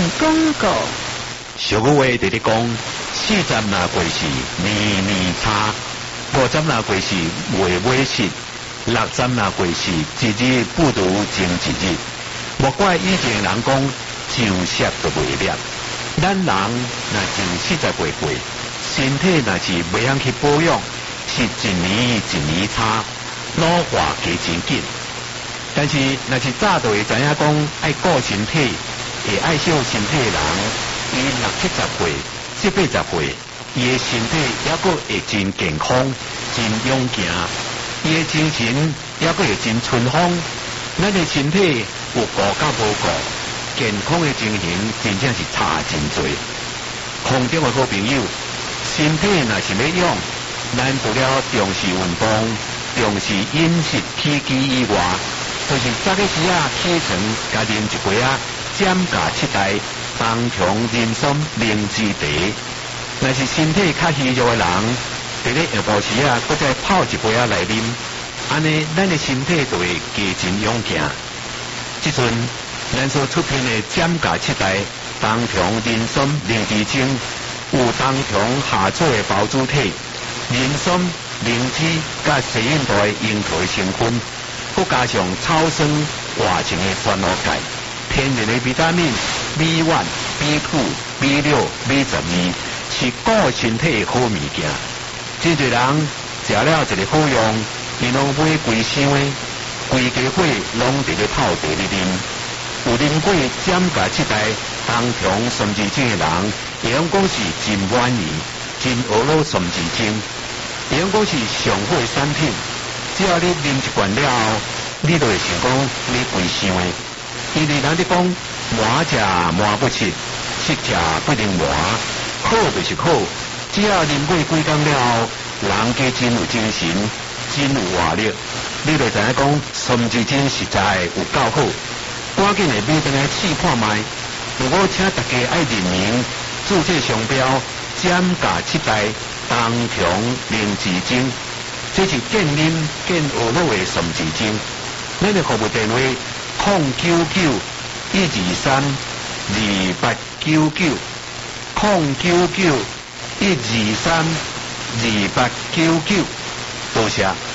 广告。 俗语话在咧讲，40若过世年年差，50若过世月月失，60若过世一日不如前一日。莫怪以前人讲上舌就袂了，咱人若就40岁过，身体若是袂晓去保养，是一年一年差，老化加真紧。但是若是早就会知影讲爱顾身体，会爱惜身体的人，伊60、70岁、70、80岁，伊的身体还阁会真健康、真勇健，伊的精神还阁会真春风。咱的身体有顾甲无顾，健康的情形真正是差真多。空中的好朋友，身体若是要养，咱除了重视运动、重视饮食起居以外，就是早起时起床，加啉一杯减价7代冬虫人参灵芝茶。若是身体较虚弱的人，伫咧下晡时搁再泡一杯来啉，安尼咱的身体就会加真勇健。即阵咱所出品的减价7代冬虫人参灵芝精，有冬虫下做的包主体、人参、灵芝甲西印度的樱桃的成分，搁加上草酸活性的酸露钙，天然的维他命 B1、B2、B6、B12，是顾身体的好物件。真侪人食了一个好用，伊拢买规箱的，规家伙拢伫咧泡茶咧啉。有啉过减价7代冬虫参枝精的人，会用讲是真满意，真俄罗参枝精，会用讲是上好的产品。只要你啉一罐了后，你就会想讲你规箱的。因为人咧讲满食满不切，吃食不能满，好就是好。只要啉过几工了后，人加真有精神，真有活力，你就知影讲参枝精实在有够好。赶紧来买回来试看卖。如果请大家爱认明注册商标减价7代冬虫灵芝精，这是健啉健学乐的参枝精。咱的服务电话099-123-2899 099-123-2899，多谢。